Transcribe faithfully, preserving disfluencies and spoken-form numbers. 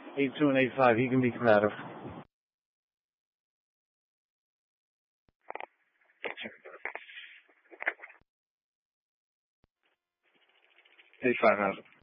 eight two and eight five, he can be combative. eight five has it.